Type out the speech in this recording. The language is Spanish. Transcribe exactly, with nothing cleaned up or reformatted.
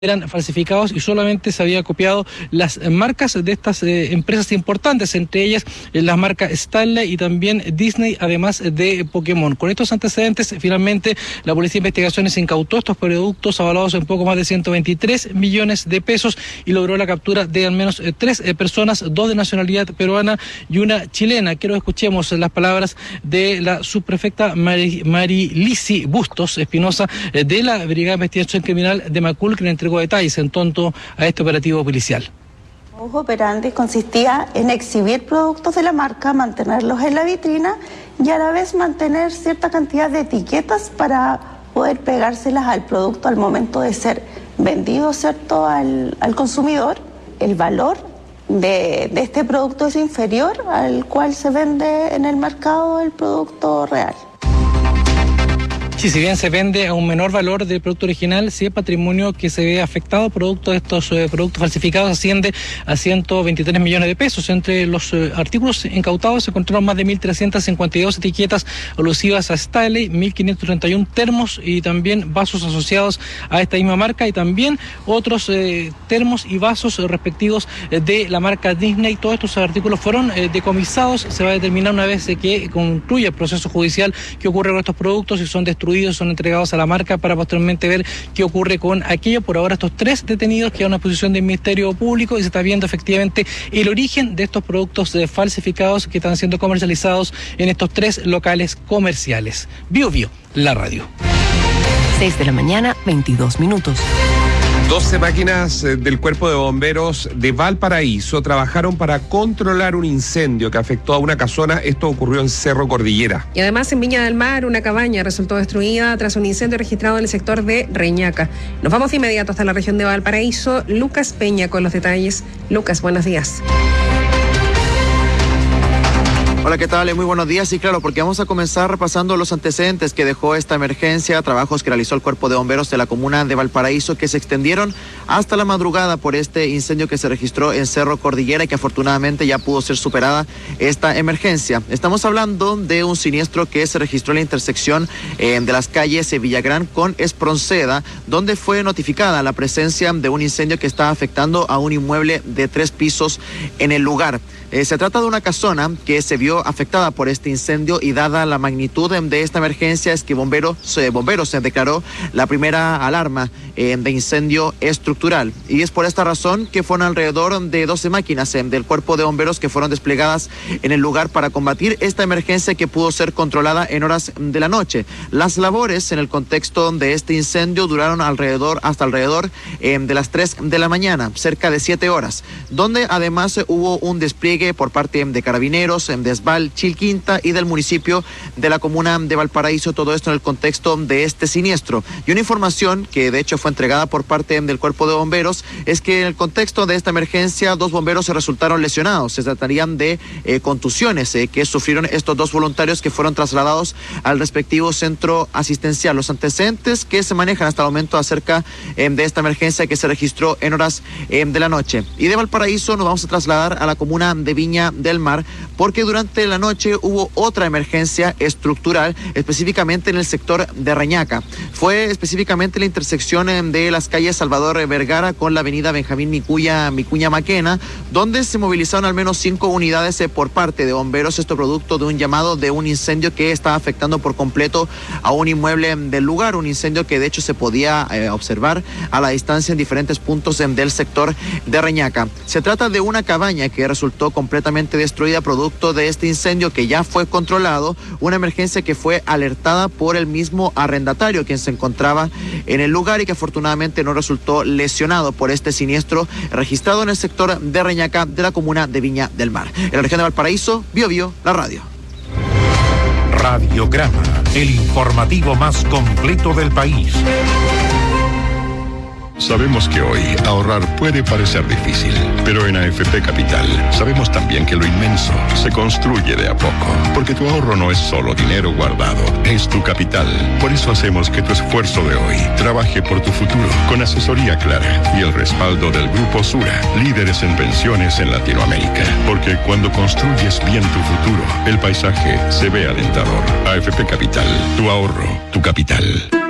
eran falsificados y solamente se había copiado las marcas de estas eh, empresas importantes, entre ellas eh, las marcas Stanley y también Disney, además de Pokémon. Con estos antecedentes, finalmente la Policía de Investigaciones incautó estos productos avalados en poco más de ciento veintitrés millones de pesos y logró la captura de al menos eh, tres eh, personas, dos de nacionalidad peruana y una chilena. Quiero que escuchemos las palabras de la subprefecta Mari, Marilisi Bustos Espinosa eh, de la Brigada de Investigación Criminal de Macul, que le entregó detalles en torno a este operativo policial. El modus operandi consistía en exhibir productos de la marca, mantenerlos en la vitrina y a la vez mantener cierta cantidad de etiquetas para poder pegárselas al producto al momento de ser vendido, ¿cierto?, al, al consumidor. El valor de, de este producto es inferior al cual se vende en el mercado el producto real. Sí, si bien se vende a un menor valor del producto original, sí el patrimonio que se ve afectado producto de estos eh, productos falsificados asciende a ciento veintitrés millones de pesos. Entre los eh, artículos incautados se encontraron más de mil trescientas cincuenta y dos etiquetas alusivas a Stanley, mil quinientos treinta y uno termos y también vasos asociados a esta misma marca y también otros eh, termos y vasos eh, respectivos eh, de la marca Disney. Todos estos artículos fueron eh, decomisados. Se va a determinar una vez eh, que concluya el proceso judicial qué ocurre con estos productos, si son destruidos, son entregados a la marca para posteriormente ver qué ocurre con aquello. Por ahora estos tres detenidos quedan a disposición del Ministerio Público y se está viendo efectivamente el origen de estos productos eh, falsificados que están siendo comercializados en estos tres locales comerciales. Bio Bio, la radio. seis de la mañana, veintidós minutos. doce máquinas del Cuerpo de Bomberos de Valparaíso trabajaron para controlar un incendio que afectó a una casona. Esto ocurrió en Cerro Cordillera. Y además en Viña del Mar, una cabaña resultó destruida tras un incendio registrado en el sector de Reñaca. Nos vamos de inmediato hasta la región de Valparaíso. Lucas Peña con los detalles. Lucas, buenos días. Hola, ¿qué tal? Muy buenos días. Y claro, porque vamos a comenzar repasando los antecedentes que dejó esta emergencia, trabajos que realizó el Cuerpo de Bomberos de la comuna de Valparaíso, que se extendieron hasta la madrugada por este incendio que se registró en Cerro Cordillera y que afortunadamente ya pudo ser superada esta emergencia. Estamos hablando de un siniestro que se registró en la intersección eh, de las calles Villagrán con Espronceda, donde fue notificada la presencia de un incendio que está afectando a un inmueble de tres pisos en el lugar. Eh, se trata de una casona que se vio afectada por este incendio y dada la magnitud de esta emergencia es que bomberos, eh, bomberos se declaró la primera alarma eh, de incendio estructural. Y es por esta razón que fueron alrededor de doce máquinas eh, del Cuerpo de Bomberos que fueron desplegadas en el lugar para combatir esta emergencia que pudo ser controlada en horas de la noche. Las labores en el contexto de este incendio duraron alrededor hasta alrededor eh, de las tres de la mañana, cerca de siete horas, donde además eh, hubo un despliegue por parte de carabineros, de Esbal, Chilquinta y del municipio de la comuna de Valparaíso, todo esto en el contexto de este siniestro. Y una información que de hecho fue entregada por parte del Cuerpo de Bomberos es que en el contexto de esta emergencia dos bomberos se resultaron lesionados. Se tratarían de eh, contusiones eh, que sufrieron estos dos voluntarios que fueron trasladados al respectivo centro asistencial. Los antecedentes que se manejan hasta el momento acerca eh, de esta emergencia que se registró en horas eh, de la noche. Y de Valparaíso nos vamos a trasladar a la comuna de Viña del Mar, porque durante la noche hubo otra emergencia estructural, específicamente en el sector de Reñaca. Fue específicamente la intersección de las calles Salvador Vergara con la avenida Benjamín Micuña, Micuña Maquena, donde se movilizaron al menos cinco unidades por parte de bomberos, esto producto de un llamado de un incendio que estaba afectando por completo a un inmueble del lugar, un incendio que de hecho se podía eh, observar a la distancia en diferentes puntos del sector de Reñaca. Se trata de una cabaña que resultó completamente destruida producto de este incendio que ya fue controlado, una emergencia que fue alertada por el mismo arrendatario quien se encontraba en el lugar y que afortunadamente no resultó lesionado por este siniestro registrado en el sector de Reñaca de la comuna de Viña del Mar. En la región de Valparaíso, Bio Bio, la radio. Radiograma, el informativo más completo del país. Sabemos que hoy ahorrar puede parecer difícil, pero en A F P Capital sabemos también que lo inmenso se construye de a poco, porque tu ahorro no es solo dinero guardado, es tu capital. Por eso hacemos que tu esfuerzo de hoy trabaje por tu futuro, con asesoría clara y el respaldo del Grupo Sura, líderes en pensiones en Latinoamérica. Porque cuando construyes bien tu futuro, el paisaje se ve alentador. A F P Capital, tu ahorro, tu capital.